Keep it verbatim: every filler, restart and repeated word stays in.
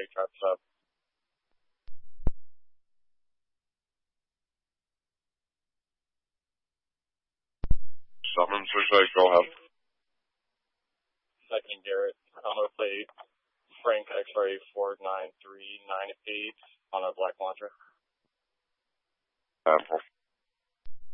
take traps up. Summons, six eight, go ahead. Second Garrett, Honda plate Frank X-ray four nine three nine eight on a black launcher. Apple.